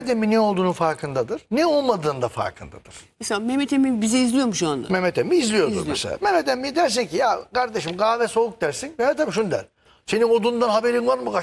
Mehmet Emin ne olduğunun farkındadır. Ne olmadığının da farkındadır. Mesela Mehmet Emin bizi izliyor mu şu anda? Mehmet Emin izliyordur İzliyor. mesela. Mehmet Emin dersin ki ya kardeşim kahve soğuk dersin. Mehmet Emin şunu der. Senin odundan haberin var mı?